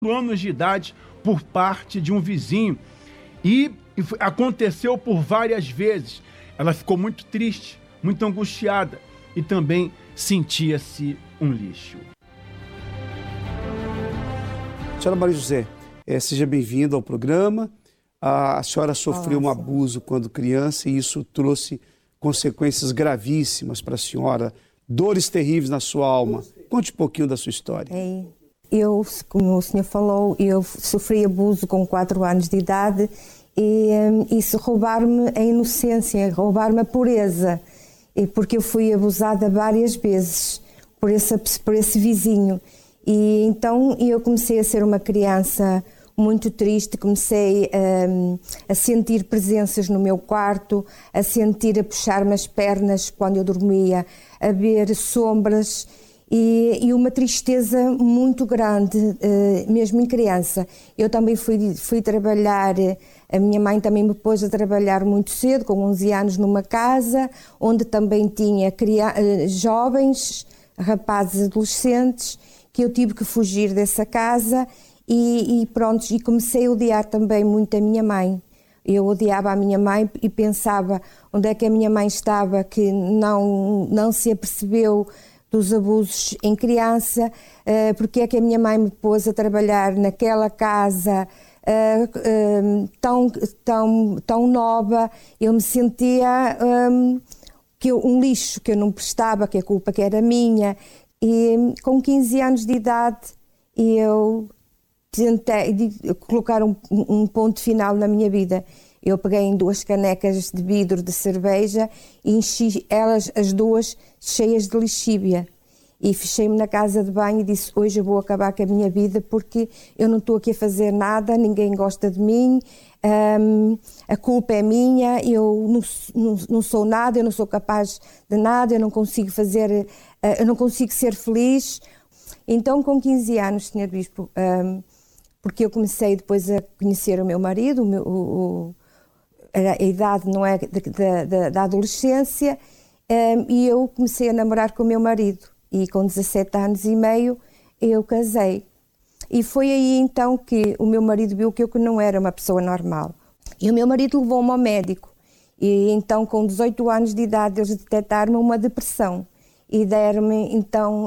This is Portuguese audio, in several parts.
anos de idade por parte de um vizinho. E aconteceu por várias vezes. Ela ficou muito triste, muito angustiada e também sentia-se um lixo. Senhora Maria José, seja bem-vinda ao programa. A senhora sofreu um abuso quando criança e isso trouxe consequências gravíssimas para a senhora, dores terríveis na sua alma. Conte um pouquinho da sua história. Eu, como o senhor falou, eu sofri abuso com 4 anos de idade e isso roubar-me a inocência, roubar-me a pureza, porque eu fui abusada várias vezes por esse vizinho. E então eu comecei a ser uma criança muito triste, comecei a sentir presenças no meu quarto, a puxar-me as pernas quando eu dormia, a ver sombras e uma tristeza muito grande, mesmo em criança. Eu também fui trabalhar, a minha mãe também me pôs a trabalhar muito cedo, com 11 anos, numa casa onde também tinha jovens, rapazes, adolescentes, que eu tive que fugir dessa casa e pronto, e comecei a odiar também muito a minha mãe. Eu odiava a minha mãe e pensava onde é que a minha mãe estava, que não se apercebeu dos abusos em criança, porque é que a minha mãe me pôs a trabalhar naquela casa tão nova. Eu me sentia um lixo, que eu não prestava, que a culpa que era minha. E com 15 anos de idade eu tentei colocar um ponto final na minha vida. Eu peguei em 2 canecas de vidro de cerveja e enchi elas as 2 cheias de lexívia. E fechei-me na casa de banho e disse: hoje eu vou acabar com a minha vida porque eu não estou aqui a fazer nada, ninguém gosta de mim, a culpa é minha, eu não sou nada, eu não sou capaz de nada, eu não consigo ser feliz. Então, com 15 anos, Sr. Bispo, porque eu comecei depois a conhecer o meu marido, a idade não é da adolescência, e eu comecei a namorar com o meu marido. E com 17 anos e meio eu casei. E foi aí então que o meu marido viu que eu não era uma pessoa normal. E o meu marido levou-me ao médico. E então, com 18 anos de idade, eles detectaram-me uma depressão. E deram-me então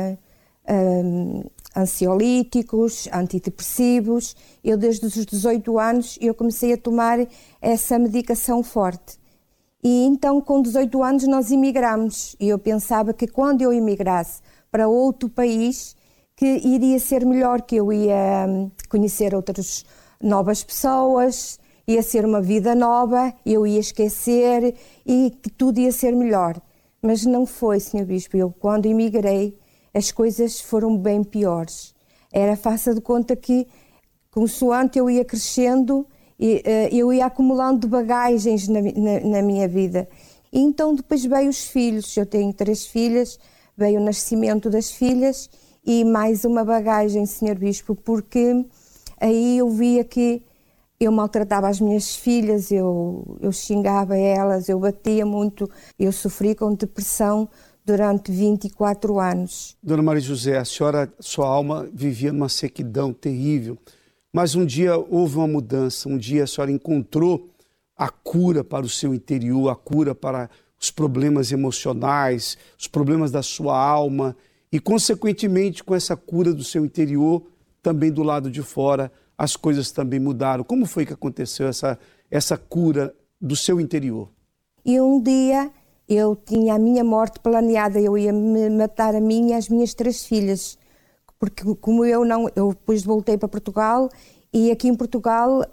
ansiolíticos, antidepressivos. Eu, desde os 18 anos, eu comecei a tomar essa medicação forte. E então, com 18 anos, nós imigramos. E eu pensava que quando eu imigrasse para outro país, que iria ser melhor, que eu ia conhecer outras novas pessoas, ia ser uma vida nova, eu ia esquecer e que tudo ia ser melhor. Mas não foi, Sr. Bispo. Eu, quando imigrei, as coisas foram bem piores. Era faça de conta que, consoante eu ia crescendo, eu ia acumulando bagagens na minha vida. E então depois veio os filhos. Eu tenho 3 filhas, veio o nascimento das filhas e mais uma bagagem, Sr. Bispo, porque aí eu via que eu maltratava as minhas filhas, eu xingava elas, eu batia muito, eu sofri com depressão durante 24 anos. Dona Maria José, sua alma vivia numa sequidão terrível. Mas um dia houve uma mudança, um dia a senhora encontrou a cura para o seu interior, a cura para os problemas emocionais, os problemas da sua alma e, consequentemente, com essa cura do seu interior, também do lado de fora, as coisas também mudaram. Como foi que aconteceu essa cura do seu interior? E um dia eu tinha a minha morte planeada, eu ia me matar a mim e as minhas 3 filhas. Porque como eu depois voltei para Portugal e aqui em Portugal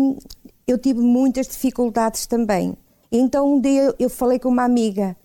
eu tive muitas dificuldades também. Então um dia eu falei com uma amiga,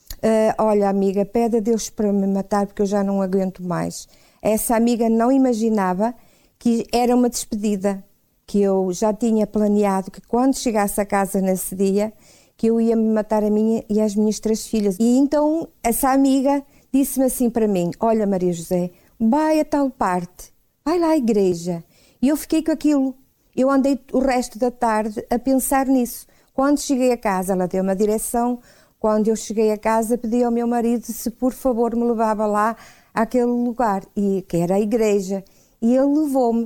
olha amiga, pede a Deus para me matar porque eu já não aguento mais. Essa amiga não imaginava que era uma despedida, que eu já tinha planeado que quando chegasse a casa nesse dia, que eu ia me matar a mim e as minhas 3 filhas. E então essa amiga disse-me assim para mim: olha Maria José, vai a tal parte, vai lá à igreja. E eu fiquei com aquilo. Eu andei o resto da tarde a pensar nisso. Quando cheguei a casa, ela deu uma direção. Quando eu cheguei a casa, pedi ao meu marido se por favor me levava lá àquele lugar, e que era a igreja. e ele levou-me.